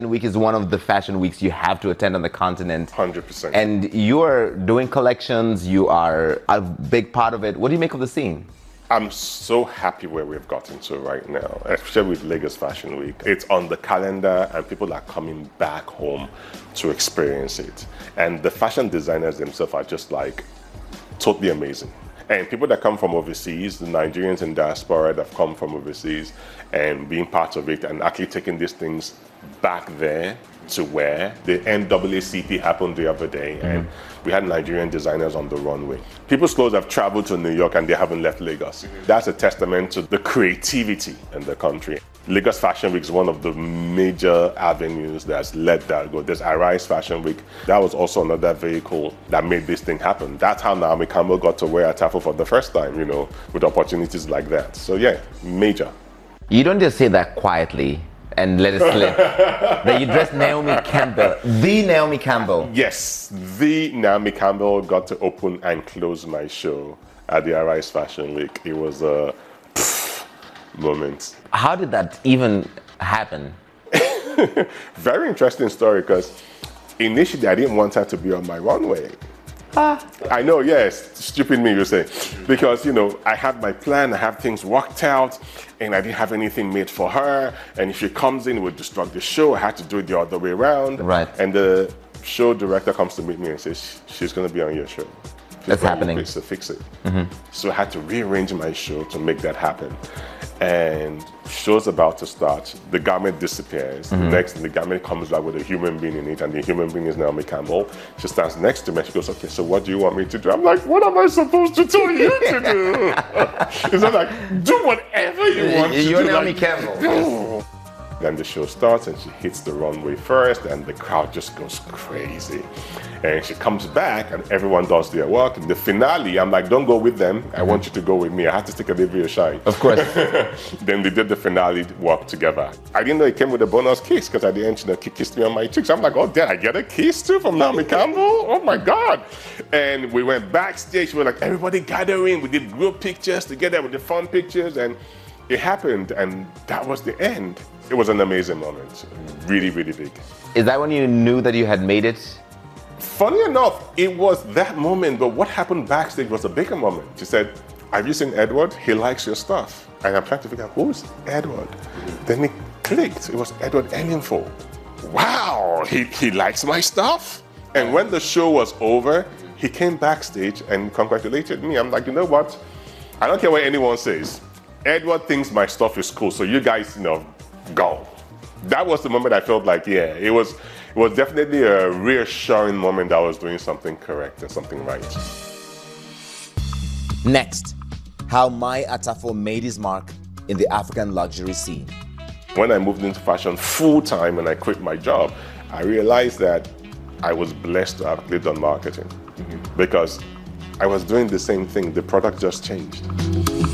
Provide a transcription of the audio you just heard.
Week is one of the fashion weeks you have to attend on the continent. 100%. And you're doing collections, you are a big part of it. What do you make of the scene? I'm so happy where we've gotten to right now, especially with Lagos Fashion Week. It's on the calendar and people are coming back home to experience it. And the fashion designers themselves are just like totally amazing. And people that come from overseas, the Nigerians in diaspora that have come from overseas and being part of it and actually taking these things back there to wear. The NAACP happened the other day and we had Nigerian designers on the runway. People's clothes have traveled to New York and they haven't left Lagos. That's a testament to the creativity in the country. Lagos Fashion Week is one of the major avenues that's let that go. There's Arise Fashion Week. That was also another vehicle that made this thing happen. That's how Naomi Campbell got to wear Atafo for the first time, you know, with opportunities like that. So yeah, major. You don't just say that quietly and let it slip. That you dressed Naomi Campbell, the Naomi Campbell. Yes, the Naomi Campbell got to open and close my show at the Arise Fashion Week. It was a moment. How did that even happen? Very interesting story because initially I didn't want her to be on my runway. I know, yes, stupid me, you say. Because, you know, I had my plan, I have things worked out, and I didn't have anything made for her. And if she comes in, it would disrupt the show. I had to do it the other way around. Right. And the show director comes to meet me and says, she's going to be on your show. That's happening. To fix it. So I had to rearrange my show to make that happen. And show's about to start. The garment disappears. Next, the garment comes back with a human being in it, and the human being is Naomi Campbell. She stands next to me. She goes, "Okay, so what do you want me to do?" I'm like, "What am I supposed to tell you to do?" It's not like, "Do whatever you want to do." You're Naomi Campbell. Then the show starts and she hits the runway first and the crowd just goes crazy. And she comes back and everyone does their work. In the finale, I'm like, "Don't go with them. I want you to go with me. I have to take a little bit of shine." Of course. Then we did the finale work together. I didn't know it came with a bonus kiss because at the end, she kissed me on my cheeks. I'm like, "Oh, did I get a kiss too from Naomi Campbell? Oh my God." And we went backstage. We were like, everybody gathering. We did group pictures together with the fun pictures. And it happened. And that was the end. It was an amazing moment. Really, really big. Is that when you knew that you had made it? Funny enough, it was that moment, but what happened backstage was a bigger moment. She said, "Have you seen Edward? He likes your stuff." And I'm trying to figure out, who's Edward? Then it clicked. It was Edward Enninful. Wow, he likes my stuff? And when the show was over, he came backstage and congratulated me. I'm like, "You know what? I don't care what anyone says. Edward thinks my stuff is cool, so you guys, you know, go." That was the moment I felt like, yeah, it was definitely a reassuring moment that I was doing something correct and something right. Next, how Mai Atafo made his mark in the African luxury scene. When I moved into fashion full time and I quit my job, I realized that I was blessed to have lived on marketing because I was doing the same thing. The product just changed.